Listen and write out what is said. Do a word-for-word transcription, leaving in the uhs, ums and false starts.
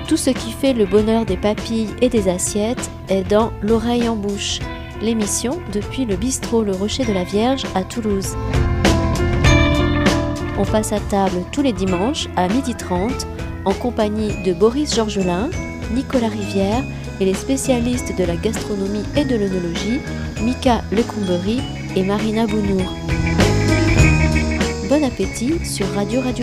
Tout ce qui fait le bonheur des papilles et des assiettes est dans L'Oreille en Bouche, l'émission depuis le bistrot Le Rocher de la Vierge à Toulouse. On passe à table tous les dimanches à midi trente en compagnie de Boris Georgelin, Nicolas Rivière et les spécialistes de la gastronomie et de l'œnologie, Mika Lecombery et Marina Bounour. Bon appétit sur Radio Radio.